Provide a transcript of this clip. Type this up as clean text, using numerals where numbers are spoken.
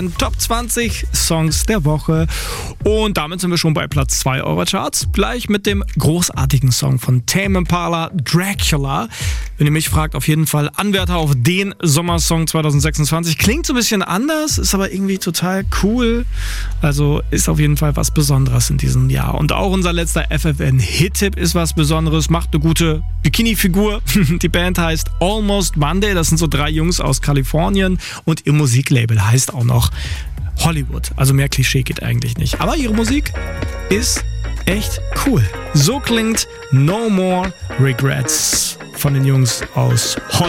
Top 20 Songs der Woche. Und damit sind wir schon bei Platz 2 eurer Charts. Gleich mit dem großartigen Song von Tame Impala, Dracula. Wenn ihr mich fragt, auf jeden Fall Anwärter auf den Sommersong 2026. Klingt so ein bisschen anders, ist aber irgendwie total cool. Also ist auf jeden Fall was Besonderes in diesem Jahr. Und auch unser letzter FFN-Hit-Tipp ist was Besonderes. Macht eine gute Bikini-Figur. Die Band heißt Almost Monday. Das sind so 3 Jungs aus Kalifornien. Und ihr Musiklabel heißt auch noch Hollywood. Also mehr Klischee geht eigentlich nicht. Aber ihre Musik ist echt cool. So klingt No More Regrets von den Jungs aus Hollywood.